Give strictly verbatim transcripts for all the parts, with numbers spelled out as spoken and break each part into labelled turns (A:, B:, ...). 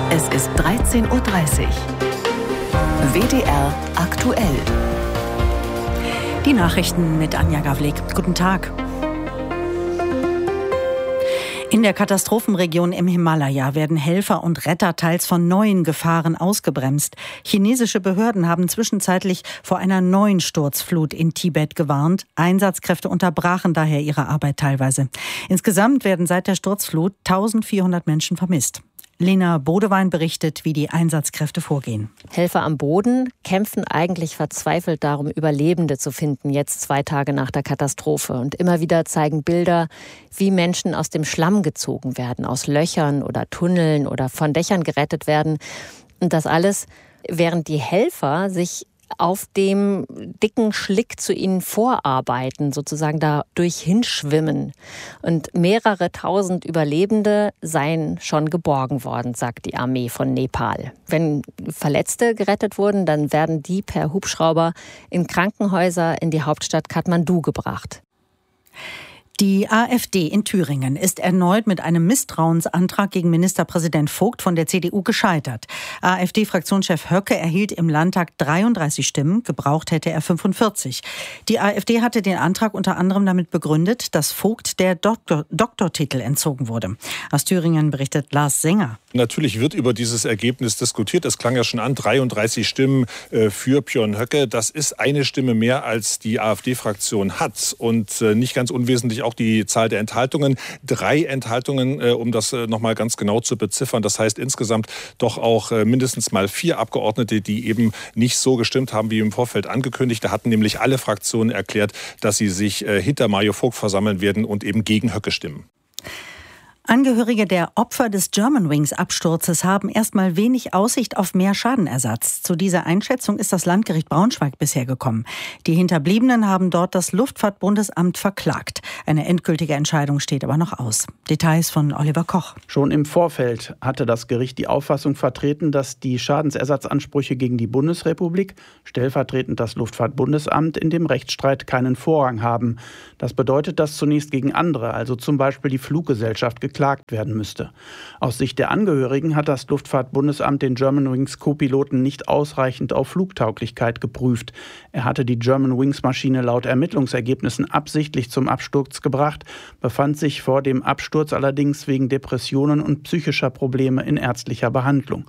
A: Es ist dreizehn Uhr dreißig. W D R aktuell.
B: Die Nachrichten mit Anja Gawlik. Guten Tag. In der Katastrophenregion im Himalaya werden Helfer und Retter teils von neuen Gefahren ausgebremst. Chinesische Behörden haben zwischenzeitlich vor einer neuen Sturzflut in Tibet gewarnt. Einsatzkräfte unterbrachen daher ihre Arbeit teilweise. Insgesamt werden seit der Sturzflut eintausendvierhundert Menschen vermisst. Lena Bodewein berichtet, wie die Einsatzkräfte vorgehen.
C: Helfer am Boden kämpfen eigentlich verzweifelt darum, Überlebende zu finden, jetzt zwei Tage nach der Katastrophe. Und immer wieder zeigen Bilder, wie Menschen aus dem Schlamm gezogen werden, aus Löchern oder Tunneln oder von Dächern gerettet werden. Und das alles, während die Helfer sich auf dem dicken Schlick zu ihnen vorarbeiten, sozusagen dadurch hinschwimmen. Und mehrere tausend Überlebende seien schon geborgen worden, sagt die Armee von Nepal. Wenn Verletzte gerettet wurden, dann werden die per Hubschrauber in Krankenhäuser in die Hauptstadt Kathmandu gebracht.
B: Die AfD in Thüringen ist erneut mit einem Misstrauensantrag gegen Ministerpräsident Vogt von der C D U gescheitert. AfD-Fraktionschef Höcke erhielt im Landtag dreiunddreißig Stimmen, gebraucht hätte er fünfundvierzig. Die AfD hatte den Antrag unter anderem damit begründet, dass Vogt der Doktor- Doktortitel entzogen wurde. Aus Thüringen berichtet Lars Sänger.
D: Natürlich wird über dieses Ergebnis diskutiert. Es klang ja schon an, dreiunddreißig Stimmen für Björn Höcke. Das ist eine Stimme mehr, als die AfD-Fraktion hat. Und nicht ganz unwesentlich auch die Zahl der Enthaltungen. Drei Enthaltungen, um das nochmal ganz genau zu beziffern. Das heißt insgesamt doch auch mindestens mal vier Abgeordnete, die eben nicht so gestimmt haben, wie im Vorfeld angekündigt. Da hatten nämlich alle Fraktionen erklärt, dass sie sich hinter Mario Vogt versammeln werden und eben gegen Höcke stimmen.
B: Angehörige der Opfer des Germanwings-Absturzes haben erstmal wenig Aussicht auf mehr Schadenersatz. Zu dieser Einschätzung ist das Landgericht Braunschweig bisher gekommen. Die Hinterbliebenen haben dort das Luftfahrtbundesamt verklagt. Eine endgültige Entscheidung steht aber noch aus. Details von Oliver Koch.
E: Schon im Vorfeld hatte das Gericht die Auffassung vertreten, dass die Schadensersatzansprüche gegen die Bundesrepublik, stellvertretend das Luftfahrtbundesamt, in dem Rechtsstreit keinen Vorrang haben. Das bedeutet, dass zunächst gegen andere, also zum Beispiel die Fluggesellschaft, geklagt werden müsste. Aus Sicht der Angehörigen hat das Luftfahrtbundesamt den Germanwings-Co-Piloten nicht ausreichend auf Flugtauglichkeit geprüft. Er hatte die Germanwings-Maschine laut Ermittlungsergebnissen absichtlich zum Absturz gebracht, befand sich vor dem Absturz allerdings wegen Depressionen und psychischer Probleme in ärztlicher Behandlung.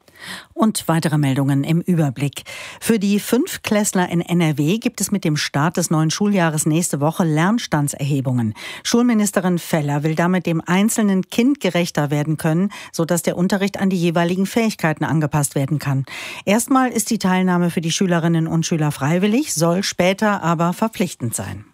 B: Und weitere Meldungen im Überblick. Für die Fünftklässler in N R W gibt es mit dem Start des neuen Schuljahres nächste Woche Lernstandserhebungen. Schulministerin Feller will damit dem einzelnen Kind gerechter werden können, sodass der Unterricht an die jeweiligen Fähigkeiten angepasst werden kann. Erstmal ist die Teilnahme für die Schülerinnen und Schüler freiwillig, soll später aber verpflichtend sein.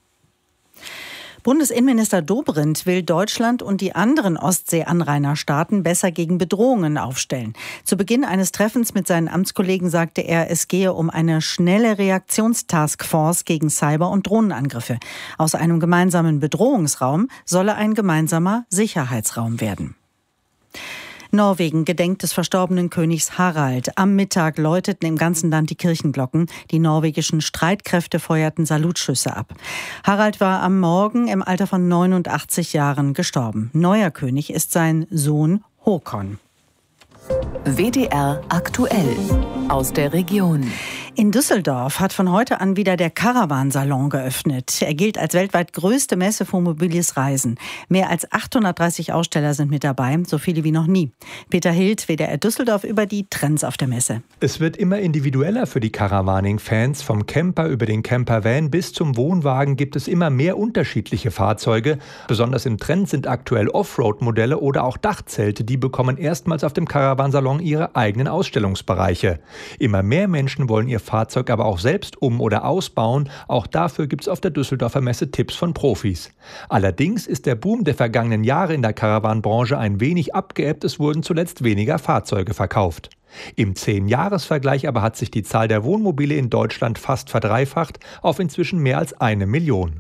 B: Bundesinnenminister Dobrindt will Deutschland und die anderen Ostsee-Anrainerstaaten besser gegen Bedrohungen aufstellen. Zu Beginn eines Treffens mit seinen Amtskollegen sagte er, es gehe um eine schnelle Reaktionstaskforce gegen Cyber- und Drohnenangriffe. Aus einem gemeinsamen Bedrohungsraum solle ein gemeinsamer Sicherheitsraum werden. Norwegen gedenkt des verstorbenen Königs Harald. Am Mittag läuteten im ganzen Land die Kirchenglocken. Die norwegischen Streitkräfte feuerten Salutschüsse ab. Harald war am Morgen im Alter von neunundachtzig Jahren gestorben. Neuer König ist sein Sohn Håkon.
A: W D R aktuell aus der Region.
B: In Düsseldorf hat von heute an wieder der Caravan-Salon geöffnet. Er gilt als weltweit größte Messe für mobiles Reisen. Mehr als achthundertdreißig Aussteller sind mit dabei, so viele wie noch nie. Peter Hild, W D R Düsseldorf, über die Trends auf der Messe.
F: Es wird immer individueller für die Caravaning-Fans. Vom Camper über den Campervan bis zum Wohnwagen gibt es immer mehr unterschiedliche Fahrzeuge. Besonders im Trend sind aktuell Offroad-Modelle oder auch Dachzelte. Die bekommen erstmals auf dem Caravan-Salon ihre eigenen Ausstellungsbereiche. Immer mehr Menschen wollen ihr Fahrzeug aber auch selbst um- oder ausbauen. Auch dafür gibt es auf der Düsseldorfer Messe Tipps von Profis. Allerdings ist der Boom der vergangenen Jahre in der Caravan-Branche ein wenig abgeebbt. Es wurden zuletzt weniger Fahrzeuge verkauft. Im zehn-Jahres-Vergleich aber hat sich die Zahl der Wohnmobile in Deutschland fast verdreifacht auf inzwischen mehr als eine Million.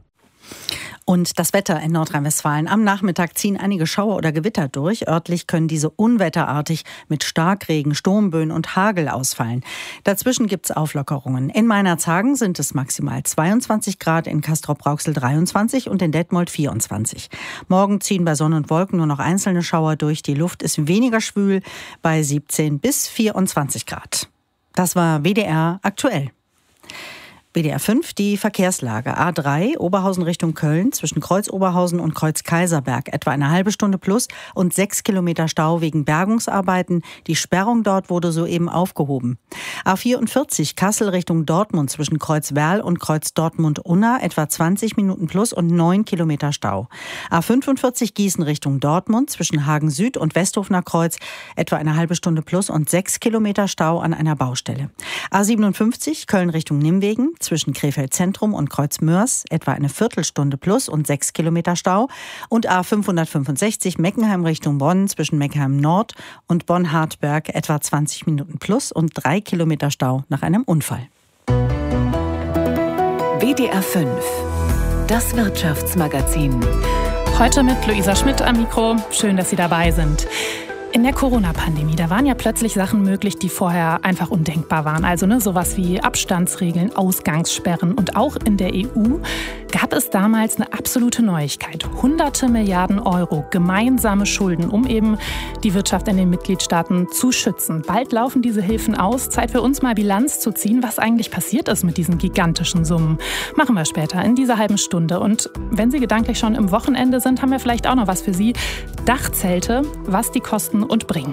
B: Und das Wetter in Nordrhein-Westfalen. Am Nachmittag ziehen einige Schauer oder Gewitter durch. Örtlich können diese unwetterartig mit Starkregen, Sturmböen und Hagel ausfallen. Dazwischen gibt es Auflockerungen. In Meinerzhagen sind es maximal zweiundzwanzig Grad, in Castrop-Rauxel dreiundzwanzig und in Detmold vierundzwanzig. Morgen ziehen bei Sonne und Wolken nur noch einzelne Schauer durch. Die Luft ist weniger schwül bei siebzehn bis vierundzwanzig Grad. Das war W D R aktuell. W D R fünf, die Verkehrslage. A drei, Oberhausen Richtung Köln, zwischen Kreuz Oberhausen und Kreuz Kaiserberg. Etwa eine halbe Stunde plus und sechs Kilometer Stau wegen Bergungsarbeiten. Die Sperrung dort wurde soeben aufgehoben. A vierundvierzig, Kassel Richtung Dortmund, zwischen Kreuz Werl und Kreuz Dortmund-Unna. Etwa zwanzig Minuten plus und neun Kilometer Stau. A fünfundvierzig, Gießen Richtung Dortmund, zwischen Hagen Süd und Westhofener Kreuz. Etwa eine halbe Stunde plus und sechs Kilometer Stau an einer Baustelle. A siebenundfünfzig, Köln Richtung Nimwegen, zwischen Krefeld Zentrum und Kreuz Mörs, etwa eine Viertelstunde plus und sechs Kilometer Stau. Und A fünfhundertfünfundsechzig Meckenheim Richtung Bonn, zwischen Meckenheim Nord und Bonn-Hartberg, etwa zwanzig Minuten plus und drei Kilometer Stau nach einem Unfall.
A: W D R fünf, das Wirtschaftsmagazin.
G: Heute mit Luisa Schmidt am Mikro. Schön, dass Sie dabei sind. In der Corona-Pandemie, da waren ja plötzlich Sachen möglich, die vorher einfach undenkbar waren. Also ne, sowas wie Abstandsregeln, Ausgangssperren. Und auch in der E U gab es damals eine absolute Neuigkeit. Hunderte Milliarden Euro gemeinsame Schulden, um eben die Wirtschaft in den Mitgliedstaaten zu schützen. Bald laufen diese Hilfen aus. Zeit für uns mal Bilanz zu ziehen, was eigentlich passiert ist mit diesen gigantischen Summen. Machen wir später in dieser halben Stunde. Und wenn Sie gedanklich schon im Wochenende sind, haben wir vielleicht auch noch was für Sie. Dachzelte, was die kosten und bringen.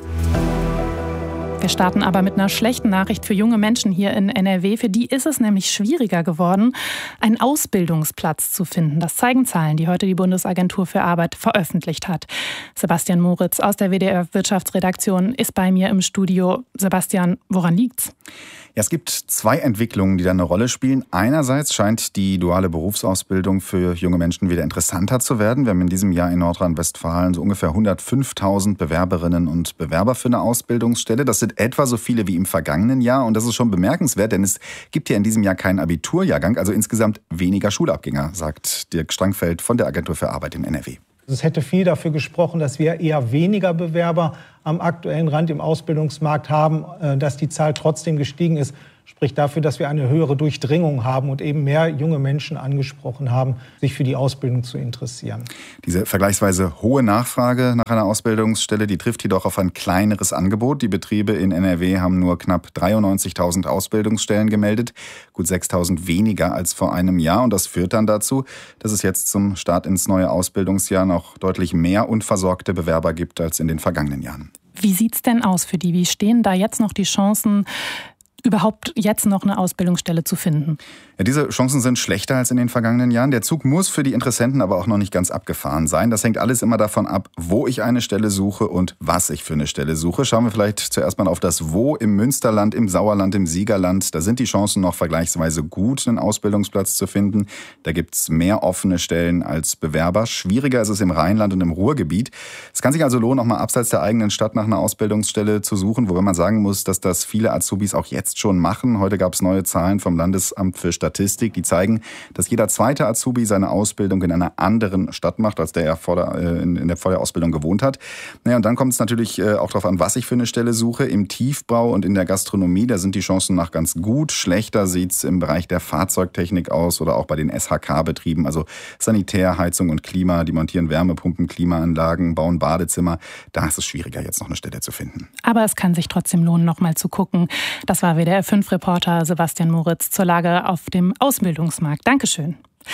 G: Wir starten aber mit einer schlechten Nachricht für junge Menschen hier in N R W. Für die ist es nämlich schwieriger geworden, einen Ausbildungsplatz zu finden. Das zeigen Zahlen, die heute die Bundesagentur für Arbeit veröffentlicht hat. Sebastian Moritz aus der W D R Wirtschaftsredaktion ist bei mir im Studio. Sebastian, woran liegt's?
H: Ja, es gibt zwei Entwicklungen, die da eine Rolle spielen. Einerseits scheint die duale Berufsausbildung für junge Menschen wieder interessanter zu werden. Wir haben in diesem Jahr in Nordrhein-Westfalen so ungefähr hundertfünftausend Bewerberinnen und Bewerber für eine Ausbildungsstelle. Das sind etwa so viele wie im vergangenen Jahr. Und das ist schon bemerkenswert, denn es gibt ja in diesem Jahr keinen Abiturjahrgang, also insgesamt weniger Schulabgänger, sagt Dirk Strangfeld von der Agentur für Arbeit in N R W.
I: Es hätte viel dafür gesprochen, dass wir eher weniger Bewerber am aktuellen Rand im Ausbildungsmarkt haben, dass die Zahl trotzdem gestiegen ist. Spricht dafür, dass wir eine höhere Durchdringung haben und eben mehr junge Menschen angesprochen haben, sich für die Ausbildung zu interessieren.
H: Diese vergleichsweise hohe Nachfrage nach einer Ausbildungsstelle, die trifft jedoch auf ein kleineres Angebot. Die Betriebe in N R W haben nur knapp dreiundneunzigtausend Ausbildungsstellen gemeldet, gut sechstausend weniger als vor einem Jahr. Und das führt dann dazu, dass es jetzt zum Start ins neue Ausbildungsjahr noch deutlich mehr unversorgte Bewerber gibt als in den vergangenen Jahren.
G: Wie sieht's denn aus für die? Wie stehen da jetzt noch die Chancen, überhaupt jetzt noch eine Ausbildungsstelle zu finden?
H: Ja, diese Chancen sind schlechter als in den vergangenen Jahren. Der Zug muss für die Interessenten aber auch noch nicht ganz abgefahren sein. Das hängt alles immer davon ab, wo ich eine Stelle suche und was ich für eine Stelle suche. Schauen wir vielleicht zuerst mal auf das Wo im Münsterland, im Sauerland, im Siegerland. Da sind die Chancen noch vergleichsweise gut, einen Ausbildungsplatz zu finden. Da gibt's mehr offene Stellen als Bewerber. Schwieriger ist es im Rheinland und im Ruhrgebiet. Es kann sich also lohnen, auch mal abseits der eigenen Stadt nach einer Ausbildungsstelle zu suchen, wobei man sagen muss, dass das viele Azubis auch jetzt schon machen. Heute gab es neue Zahlen vom Landesamt für Statistik, die zeigen, dass jeder zweite Azubi seine Ausbildung in einer anderen Stadt macht, als der er vor der, äh, in der, vor der Ausbildung gewohnt hat. Naja, und dann kommt es natürlich äh, auch darauf an, was ich für eine Stelle suche. Im Tiefbau und in der Gastronomie, da sind die Chancen nach ganz gut. Schlechter sieht es im Bereich der Fahrzeugtechnik aus oder auch bei den S H K-Betrieben, also Sanitär, Heizung und Klima. Die montieren Wärmepumpen, Klimaanlagen, bauen Badezimmer. Da ist es schwieriger, jetzt noch eine Stelle zu finden.
G: Aber es kann sich trotzdem lohnen, noch mal zu gucken. Das war W D R fünf Reporter Sebastian Moritz zur Lage auf dem Ausbildungsmarkt. Dankeschön.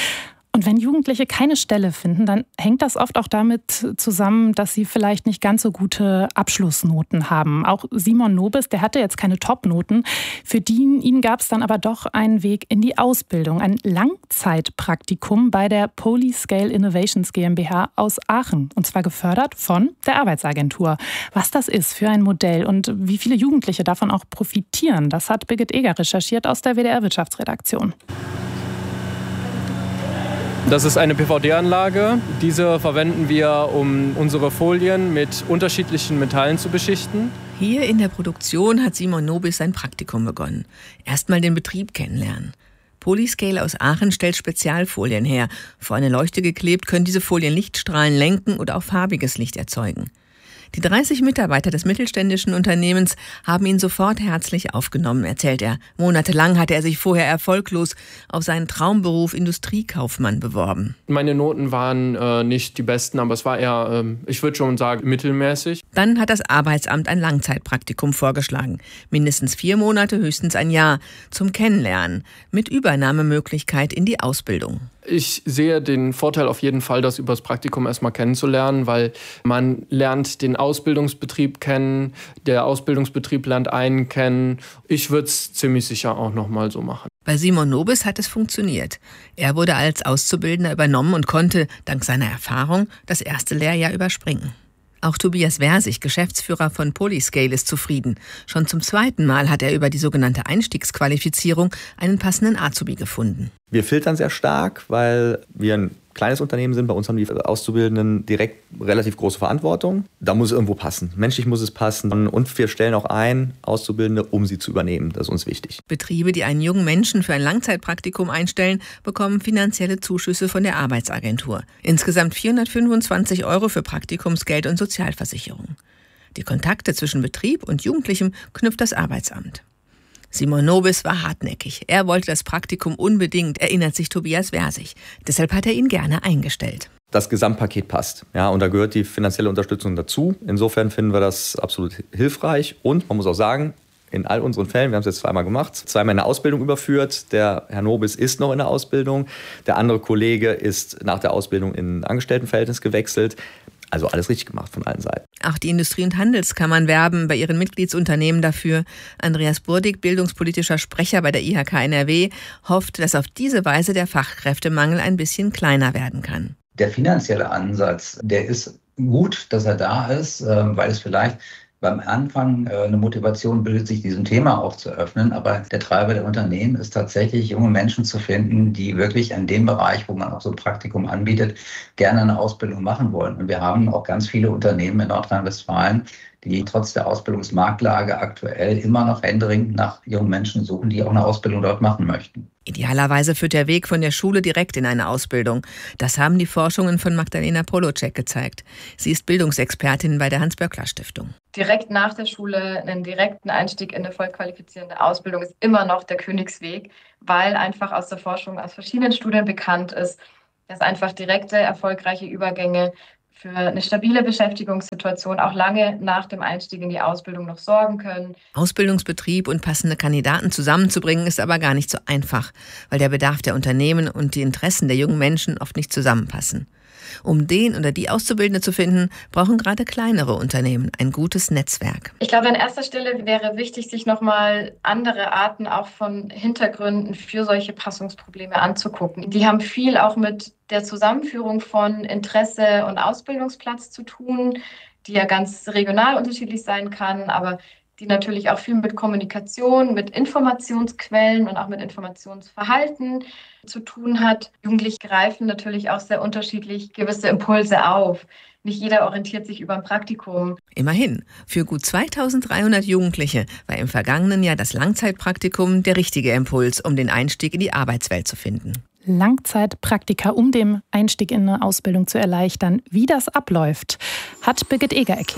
G: Und wenn Jugendliche keine Stelle finden, dann hängt das oft auch damit zusammen, dass sie vielleicht nicht ganz so gute Abschlussnoten haben. Auch Simon Nobis, der hatte jetzt keine Top-Noten. Für ihn, ihn gab es dann aber doch einen Weg in die Ausbildung. Ein Langzeitpraktikum bei der Polyscale Innovations GmbH aus Aachen. Und zwar gefördert von der Arbeitsagentur. Was das ist für ein Modell und wie viele Jugendliche davon auch profitieren, das hat Birgit Eger recherchiert aus der W D R Wirtschaftsredaktion.
J: Das ist eine P V D-Anlage. Diese verwenden wir, um unsere Folien mit unterschiedlichen Metallen zu beschichten.
K: Hier in der Produktion hat Simon Nobis sein Praktikum begonnen. Erstmal den Betrieb kennenlernen. Polyscale aus Aachen stellt Spezialfolien her. Vor eine Leuchte geklebt können diese Folien Lichtstrahlen lenken oder auch farbiges Licht erzeugen. Die dreißig Mitarbeiter des mittelständischen Unternehmens haben ihn sofort herzlich aufgenommen, erzählt er. Monatelang hatte er sich vorher erfolglos auf seinen Traumberuf Industriekaufmann beworben.
J: Meine Noten waren äh, nicht die besten, aber es war eher, äh, ich würde schon sagen, mittelmäßig.
K: Dann hat das Arbeitsamt ein Langzeitpraktikum vorgeschlagen. Mindestens vier Monate, höchstens ein Jahr zum Kennenlernen mit Übernahmemöglichkeit in die Ausbildung.
J: Ich sehe den Vorteil auf jeden Fall, das über das Praktikum erstmal kennenzulernen, weil man lernt den Ausbildungsbetrieb kennen, der Ausbildungsbetrieb lernt einen kennen. Ich würde es ziemlich sicher auch nochmal so machen.
K: Bei Simon Nobis hat es funktioniert. Er wurde als Auszubildender übernommen und konnte, dank seiner Erfahrung, das erste Lehrjahr überspringen. Auch Tobias Versich, Geschäftsführer von Polyscale, ist zufrieden. Schon zum zweiten Mal hat er über die sogenannte Einstiegsqualifizierung einen passenden Azubi gefunden.
L: Wir filtern sehr stark, weil wir ein kleines Unternehmen sind. Bei uns haben die Auszubildenden direkt relativ große Verantwortung. Da muss es irgendwo passen. Menschlich muss es passen. Und wir stellen auch ein, Auszubildende, um sie zu übernehmen. Das ist uns wichtig.
K: Betriebe, die einen jungen Menschen für ein Langzeitpraktikum einstellen, bekommen finanzielle Zuschüsse von der Arbeitsagentur. Insgesamt vierhundertfünfundzwanzig Euro für Praktikumsgeld und Sozialversicherung. Die Kontakte zwischen Betrieb und Jugendlichem knüpft das Arbeitsamt. Simon Nobis war hartnäckig. Er wollte das Praktikum unbedingt, erinnert sich Tobias Versich. Deshalb hat er ihn gerne eingestellt.
L: Das Gesamtpaket passt. Ja, und da gehört die finanzielle Unterstützung dazu. Insofern finden wir das absolut hilfreich. Und man muss auch sagen, in all unseren Fällen, wir haben es jetzt zweimal gemacht, zweimal in eine Ausbildung überführt. Der Herr Nobis ist noch in der Ausbildung. Der andere Kollege ist nach der Ausbildung in ein Angestelltenverhältnis gewechselt. Also alles richtig gemacht von allen Seiten.
K: Auch die Industrie- und Handelskammern werben bei ihren Mitgliedsunternehmen dafür. Andreas Burdig, bildungspolitischer Sprecher bei der I H K N R W, hofft, dass auf diese Weise der Fachkräftemangel ein bisschen kleiner werden kann.
M: Der finanzielle Ansatz, der ist gut, dass er da ist, weil es vielleicht beim Anfang eine Motivation bildet, sich diesem Thema auch zu öffnen. Aber der Treiber der Unternehmen ist tatsächlich, junge Menschen zu finden, die wirklich in dem Bereich, wo man auch so ein Praktikum anbietet, gerne eine Ausbildung machen wollen. Und wir haben auch ganz viele Unternehmen in Nordrhein-Westfalen, die trotz der Ausbildungsmarktlage aktuell immer noch händeringend nach jungen Menschen suchen, die auch eine Ausbildung dort machen möchten.
K: Idealerweise führt der Weg von der Schule direkt in eine Ausbildung. Das haben die Forschungen von Magdalena Polocek gezeigt. Sie ist Bildungsexpertin bei der Hans-Böckler-Stiftung.
N: Direkt nach der Schule einen direkten Einstieg in eine vollqualifizierende Ausbildung ist immer noch der Königsweg, weil einfach aus der Forschung, aus verschiedenen Studien bekannt ist, dass einfach direkte, erfolgreiche Übergänge für eine stabile Beschäftigungssituation auch lange nach dem Einstieg in die Ausbildung noch sorgen können.
K: Ausbildungsbetrieb und passende Kandidaten zusammenzubringen ist aber gar nicht so einfach, weil der Bedarf der Unternehmen und die Interessen der jungen Menschen oft nicht zusammenpassen. Um den oder die Auszubildende zu finden, brauchen gerade kleinere Unternehmen ein gutes Netzwerk.
N: Ich glaube, an erster Stelle wäre wichtig, sich nochmal andere Arten auch von Hintergründen für solche Passungsprobleme anzugucken. Die haben viel auch mit der Zusammenführung von Interesse und Ausbildungsplatz zu tun, die ja ganz regional unterschiedlich sein kann, aber die natürlich auch viel mit Kommunikation, mit Informationsquellen und auch mit Informationsverhalten zu tun hat. Jugendliche greifen natürlich auch sehr unterschiedlich gewisse Impulse auf. Nicht jeder orientiert sich über ein Praktikum.
K: Immerhin, für gut zweitausenddreihundert Jugendliche war im vergangenen Jahr das Langzeitpraktikum der richtige Impuls, um den Einstieg in die Arbeitswelt zu finden.
G: Langzeitpraktika, um den Einstieg in eine Ausbildung zu erleichtern. Wie das abläuft, hat Birgit Eger erklärt.